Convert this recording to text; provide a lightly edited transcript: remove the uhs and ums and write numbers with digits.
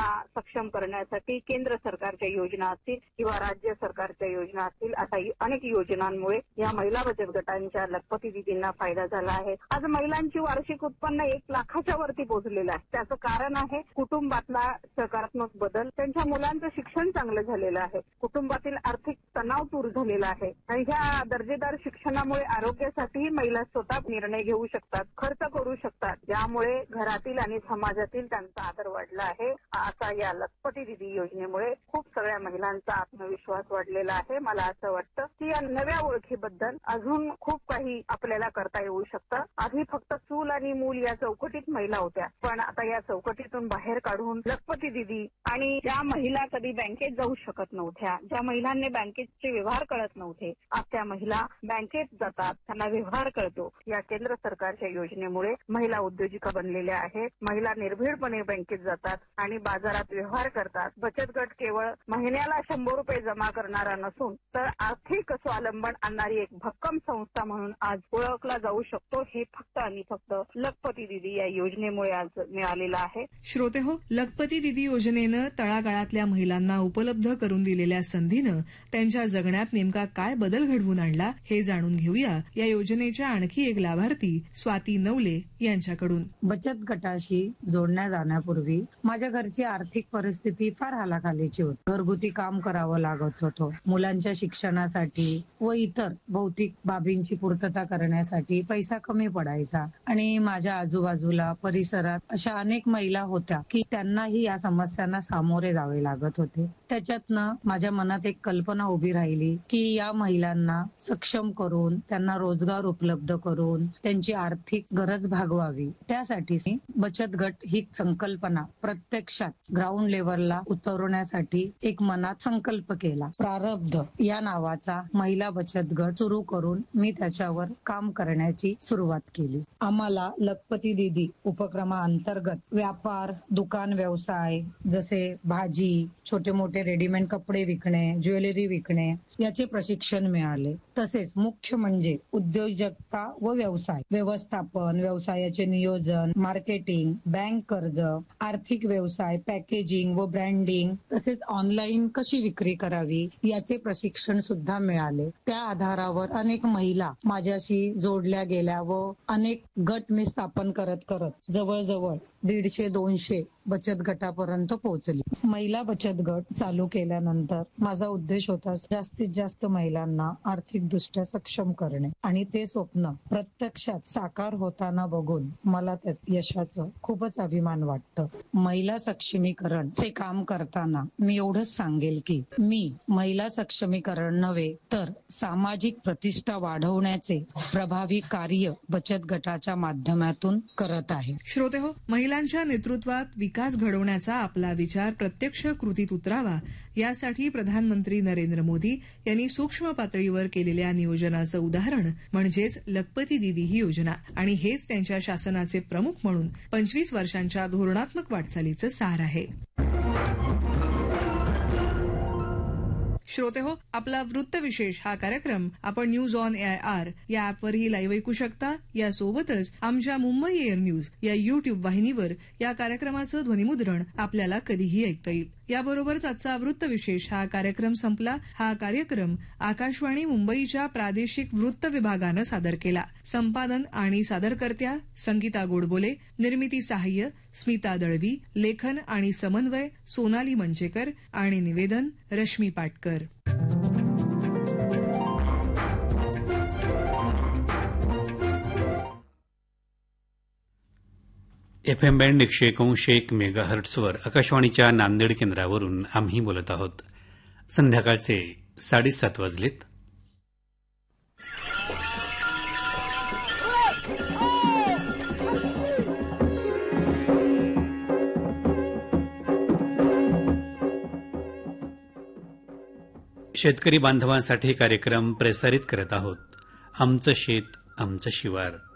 महिलांना सक्षम करण्यासाठी केंद्र सरकारच्या योजना असतील किंवा राज्य सरकारच्या योजना असतील, अशा अनेक योजनांमुळे या महिला बचत गटांच्या लखपती दीदींना फायदा झाला आहे. आज महिलांची वार्षिक उत्पन्न 1 लाखाच्या वरती पोहोचलेलं आहे. त्याचं कारण आहे कुटुंबातला सकारात्मक बदल. त्यांच्या मुलांचं शिक्षण चांगलं झालेलं आहे. कुटुंबातील आर्थिक तणाव दूर झालेला आहे आणि ह्या दर्जेदार शिक्षणामुळे आरोग्यासाठीही महिला स्वतः निर्णय घेऊ शकतात, खर्च करू शकतात, ज्यामुळे घरातील आणि समाजातील त्यांचा आदर वाढला आहे. असा या लखपती दीदी योजनेमुळे खूप सगळ्या महिलांचा आत्मविश्वास वाढलेला आहे. मला असं वाटतं की या नव्या ओळखीबद्दल अजून खूप काही आपल्याला करता येऊ शकतं. आधी फक्त चूल आणि मूल या चौकटीत महिला होत्या, पण आता या चौकटीतून बाहेर काढून लखपती दीदी आणि ज्या महिला कधी बँकेत जाऊ शकत नव्हत्या, ज्या महिलांनी बँकेचे व्यवहार कळत नव्हते, आज त्या महिला बँकेत जातात, त्यांना व्यवहार कळतो. या केंद्र सरकारच्या योजनेमुळे महिला उद्योजिका बनलेल्या आहेत. महिला निर्भीडपणे बँकेत जातात आणि बाजारात व्यवहार करतात. बचत गट केवळ महिन्याला 100 रुपये जमा करणारा नसून तर आर्थिक स्वावलंबन आणणारी एक भक्कम संस्था म्हणून आज ओळखला जाऊ शकतो. हे फक्त आणि फक्त लखपती दीदी या योजनेमुळे आज मिळालेलं आहे. श्रोतेहो, लखपती दीदी योजनेनं तळागाळातल्या महिलांना उपलब्ध करून दिलेल्या संधीनं त्यांच्या जगण्यात नेमका काय बदल घडवून आणला हे जाणून घेऊया या योजनेच्या आणखी एक लाभार्थी स्वाती नवले यांच्याकडून. बचत गटाशी जोडण्या जाण्यापूर्वी माझ्या घरची आर्थिक परिस्थिती फार हालाखालीची होती. घरगुती काम करावं लागत होतं. मुलांच्या शिक्षणासाठी व इतर भौतिक बाबींची पूर्तता करण्यासाठी पैसा कमी पडायचा आणि माझ्या आजूबाजूला परिसरात अशा अनेक महिला होत्या की त्यांनाही या समस्यांना सामोरे जावे लागत होते. त्याच्यातनं माझ्या मनात एक कल्पना उभी राहिली की या महिलांना सक्षम करून त्यांना रोजगार उपलब्ध करून त्यांची आर्थिक गरज भागवावी. त्यासाठी बचत गट ही संकल्पना प्रत्यक्षात ग्राउंड लेवलला उतरवण्यासाठी एक मनात संकल्प केला. प्रारब्ध या नावाचा महिला बचत गट सुरू करून मी त्याच्यावर काम करण्याची सुरुवात केली. आम्हाला लखपती दीदी उपक्रमाअंतर्गत व्यापार, दुकान व्यवसाय जसे भाजी, छोटे मोठे रेडीमेड कपडे विकणे, ज्वेलरी विकणे याचे प्रशिक्षण मिळाले. तसेच मुख्य म्हणजे उद्योजकता व व्यवसाय व्यवस्थापन, व्यवसायाचे नियोजन, मार्केटिंग, बँक कर्ज, आर्थिक व्यवसाय, पॅकेजिंग व ब्रँडिंग तसेच ऑनलाईन कशी विक्री करावी याचे प्रशिक्षण सुद्धा मिळाले. त्या आधारावर अनेक महिला माझ्याशी जोडल्या गेल्या व अनेक गट मी स्थापन करत करत जवळजवळ 150-200 बचत गटापर्यंत पोहोचली. महिला बचत गट चालू केल्यानंतर माझा उद्देश होता जास्तीत जास्त महिलांना आर्थिकदृष्ट्या सक्षम करणे आणि ते स्वप्न प्रत्यक्षात साकार होताना बघून मला त्यात यशाचं खूपच अभिमान वाटतं. महिला सक्षमीकरणचे काम करताना मी एवढंच सांगेल की मी महिला सक्षमीकरण नव्हे तर सामाजिक प्रतिष्ठा वाढवण्याचे प्रभावी कार्य बचत गटाच्या माध्यमातून करत आहे. श्रोतेहो, महिलांच्या नेतृत्वात विकास घडवण्याचा आपला विचार प्रत्यक्ष कृतीत उतरावा यासाठी प्रधानमंत्री नरेंद्र मोदी यांनी सूक्ष्म पातळीवर केलेल्या नियोजनाचं उदाहरण म्हणजेच लखपती दीदी ही योजना आणि हेच त्यांच्या शासनाचे प्रमुख म्हणून 25 वर्षांच्या धोरणात्मक वाटचालीचं सार आहे. श्रोतेहो, आपला वृत्तविशेष हा कार्यक्रम आपण न्यूज ऑन AIR या ऍपवरही लाईव्ह ऐकू शकता. यासोबतच आमच्या मुंबई एअर न्यूज या युट्यूब वाहिनीवर या कार्यक्रमाचं ध्वनिमुद्रण आपल्याला कधीही ऐकता येईल. याबरोबरच आजचा वृत्तविशेष हा कार्यक्रम संपला. हा कार्यक्रम आकाशवाणी मुंबईच्या प्रादेशिक वृत्त विभागानं सादर केला. संपादन आणि सादरकर्त्या संगीता गोडबोले, निर्मिती सहाय्य स्मिता दळवी, लेखन आणि समन्वय सोनाली मंचेकर आणि निवेदन रश्मी पाटकर. FM बँड 101.1 मेगाहर्ट्झवर आकाशवाणीच्या नांदेड केंद्रावरून आम्ही बोलत आहोत. संध्याकाळचे 7:30 वाजलेत. शेतकरी बांधवांसाठी कार्यक्रम प्रसारित करत आहोत. आमचं शेत आमचं शिवार.